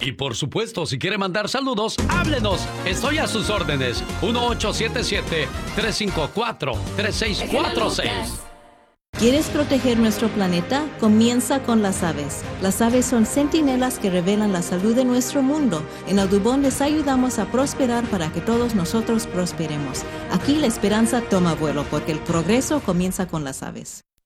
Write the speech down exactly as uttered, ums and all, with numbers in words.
Y por supuesto, si quiere mandar saludos, háblenos. Estoy a sus órdenes. uno ocho siete siete, tres cinco cuatro, tres seis cuatro seis. ¿Quieres proteger nuestro planeta? Comienza con las aves. Las aves son centinelas que revelan la salud de nuestro mundo. En Audubon les ayudamos a prosperar para que todos nosotros prosperemos. Aquí la esperanza toma vuelo porque el progreso comienza con las aves.